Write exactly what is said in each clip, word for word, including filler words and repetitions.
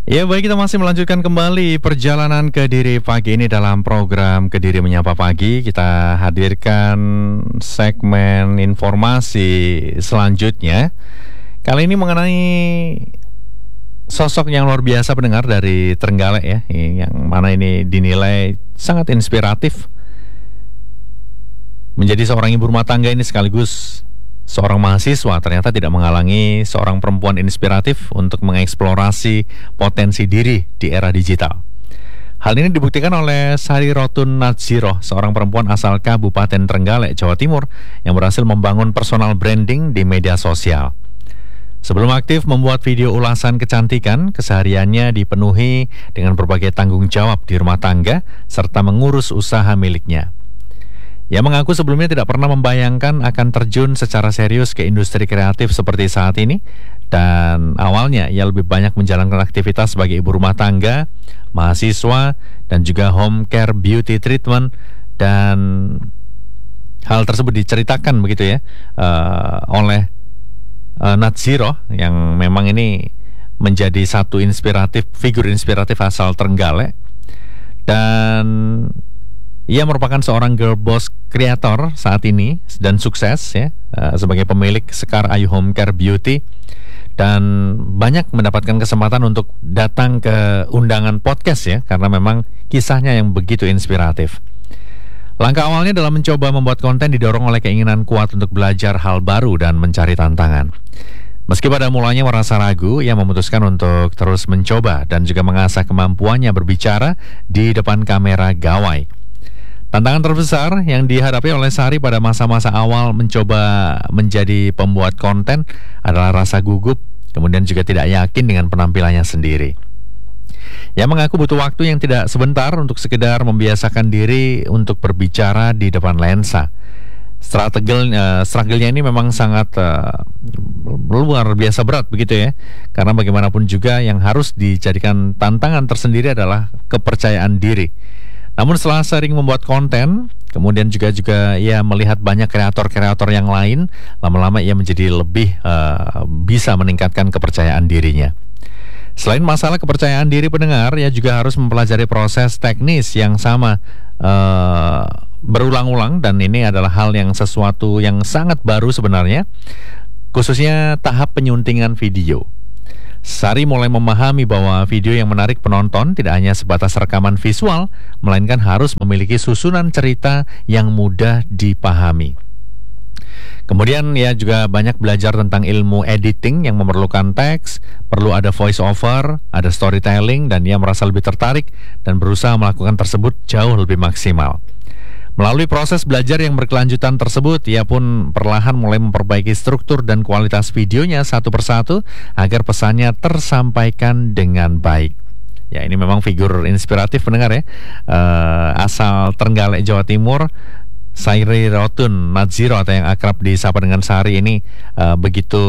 Ya baik, kita masih melanjutkan kembali perjalanan Kediri pagi ini dalam program Kediri Menyapa Pagi. Kita hadirkan segmen informasi selanjutnya. Kali ini mengenai sosok yang luar biasa pendengar dari Trenggalek ya, yang mana ini dinilai sangat inspiratif. Menjadi seorang ibu rumah tangga ini sekaligus seorang mahasiswa ternyata tidak menghalangi seorang perempuan inspiratif untuk mengeksplorasi potensi diri di era digital. Hal ini dibuktikan oleh Sari Rotun Nadziroh, seorang perempuan asal Kabupaten Trenggalek, Jawa Timur, yang berhasil membangun personal branding di media sosial. Sebelum aktif membuat video ulasan kecantikan, kesehariannya dipenuhi dengan berbagai tanggung jawab di rumah tangga serta mengurus usaha miliknya. Ia mengaku sebelumnya tidak pernah membayangkan akan terjun secara serius ke industri kreatif seperti saat ini, dan awalnya ia lebih banyak menjalankan aktivitas sebagai ibu rumah tangga, mahasiswa, dan juga home care beauty treatment. Dan hal tersebut diceritakan begitu ya uh, oleh uh, Nadziroh, yang memang ini menjadi satu inspiratif figur inspiratif asal Trenggalek, dan ia merupakan seorang girl boss kreator saat ini dan sukses ya uh, sebagai pemilik Sekar Ayu Home Care Beauty, dan banyak mendapatkan kesempatan untuk datang ke undangan podcast ya, karena memang kisahnya yang begitu inspiratif. Langkah awalnya dalam mencoba membuat konten didorong oleh keinginan kuat untuk belajar hal baru dan mencari tantangan. Meski pada mulanya merasa ragu, ia memutuskan untuk terus mencoba dan juga mengasah kemampuannya berbicara di depan kamera gawai. Tantangan terbesar yang dihadapi oleh Sari pada masa-masa awal mencoba menjadi pembuat konten adalah rasa gugup, kemudian juga tidak yakin dengan penampilannya sendiri. Ia mengaku butuh waktu yang tidak sebentar untuk sekedar membiasakan diri untuk berbicara di depan lensa. Struggle, uh, struggle-nya ini memang sangat uh, luar biasa berat begitu ya, karena bagaimanapun juga yang harus dijadikan tantangan tersendiri adalah kepercayaan diri. Namun setelah sering membuat konten, kemudian juga juga ia melihat banyak kreator-kreator yang lain, lama-lama ia menjadi lebih uh, bisa meningkatkan kepercayaan dirinya. Selain masalah kepercayaan diri pendengar, ia juga harus mempelajari proses teknis yang sama uh, berulang-ulang, dan ini adalah hal yang sesuatu yang sangat baru sebenarnya, khususnya tahap penyuntingan video. Sari mulai memahami bahwa video yang menarik penonton tidak hanya sebatas rekaman visual, melainkan harus memiliki susunan cerita yang mudah dipahami. Kemudian ia juga banyak belajar tentang ilmu editing yang memerlukan teks, perlu ada voice over, ada storytelling, dan ia merasa lebih tertarik dan berusaha melakukan tersebut jauh lebih maksimal. Melalui proses belajar yang berkelanjutan tersebut, ia pun perlahan mulai memperbaiki struktur dan kualitas videonya satu persatu agar pesannya tersampaikan dengan baik. Ya, ini memang figur inspiratif pendengar ya, uh, asal Trenggalek, Jawa Timur, Sari Rotun Nadziroh atau yang akrab disapa dengan Sari ini uh, begitu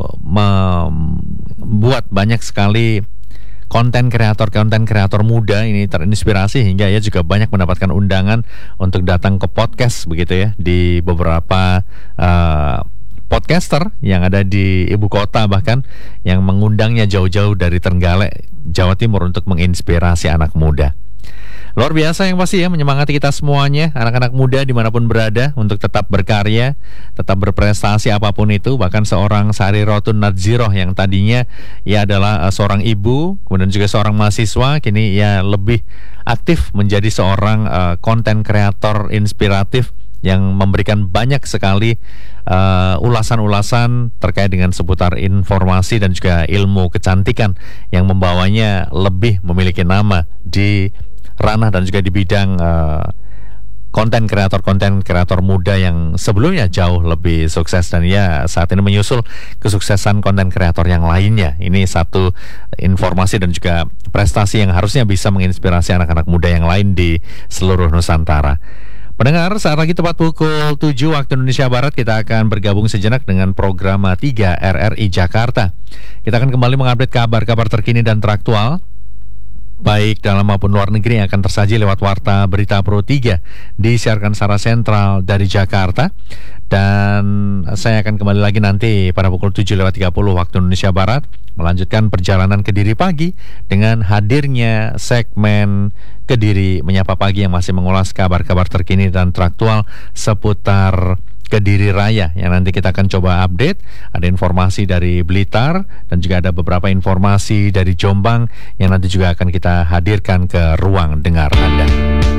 membuat banyak sekali konten kreator konten kreator muda ini terinspirasi hingga ia juga banyak mendapatkan undangan untuk datang ke podcast begitu ya, di beberapa uh, podcaster yang ada di ibu kota, bahkan yang mengundangnya jauh-jauh dari Trenggalek, Jawa Timur untuk menginspirasi anak muda. Luar biasa yang pasti ya, menyemangati kita semuanya, anak-anak muda dimanapun berada, untuk tetap berkarya, tetap berprestasi apapun itu. Bahkan seorang Sari Rotun Nadziroh yang tadinya ia adalah uh, seorang ibu, kemudian juga seorang mahasiswa, kini ia lebih aktif menjadi seorang uh, konten kreator inspiratif yang memberikan banyak sekali uh, ulasan-ulasan terkait dengan seputar informasi dan juga ilmu kecantikan yang membawanya lebih memiliki nama di ranah dan juga di bidang uh, konten kreator konten kreator muda yang sebelumnya jauh lebih sukses, dan ya saat ini menyusul kesuksesan konten kreator yang lainnya. Ini satu informasi dan juga prestasi yang harusnya bisa menginspirasi anak-anak muda yang lain di seluruh Nusantara. Pendengar, saat lagi tepat pukul tujuh waktu Indonesia Barat, kita akan bergabung sejenak dengan program tiga R R I Jakarta. Kita akan kembali mengupdate kabar-kabar terkini dan teraktual, baik dalam maupun luar negeri, yang akan tersaji lewat Warta Berita Pro tiga disiarkan secara sentral dari Jakarta. Dan saya akan kembali lagi nanti pada pukul tujuh lewat tiga puluh waktu Indonesia Barat, melanjutkan perjalanan Kediri Pagi dengan hadirnya segmen Kediri Menyapa Pagi yang masih mengulas kabar-kabar terkini dan teraktual seputar Kediri Raya yang nanti kita akan coba update. Ada informasi dari Blitar dan juga ada beberapa informasi dari Jombang yang nanti juga akan kita hadirkan ke ruang dengar Anda.